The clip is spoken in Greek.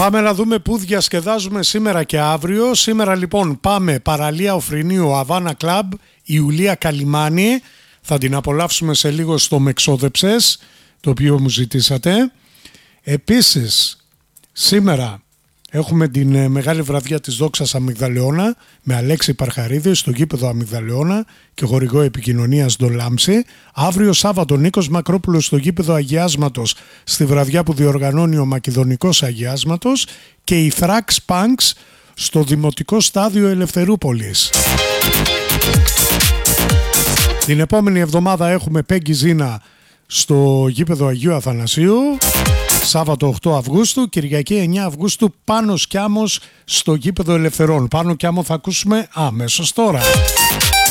Πάμε να δούμε πού διασκεδάζουμε σήμερα και αύριο. Σήμερα λοιπόν πάμε παραλία Οφρινίου, Αβάνα Κλαμπ, Ιουλία Καλιμάνη. Θα την απολαύσουμε σε λίγο στο Μεξόδεψες, το οποίο μου ζητήσατε. Επίσης, σήμερα έχουμε την μεγάλη βραδιά της Δόξας Αμυγδαλαιώνα με Αλέξη Παρχαρίδη στο γήπεδο Αμυγδαλαιώνα και χορηγό επικοινωνίας στο Λάμψη. Αύριο Σάββατο Νίκος Μακρόπουλος στο γήπεδο Αγιάσματος στη βραδιά που διοργανώνει ο Μακεδονικός Αγιάσματος και η Thrax Punks στο Δημοτικό Στάδιο Ελευθερούπολης. Την επόμενη εβδομάδα έχουμε Πέγγι Ζήνα στο γήπεδο Αγίου Αθανασίου. Σάββατο 8 Αυγούστου, Κυριακή 9 Αυγούστου, Πάνος Κιάμος στο γήπεδο Ελευθερών. Πάνο Κιάμο θα ακούσουμε αμέσως τώρα.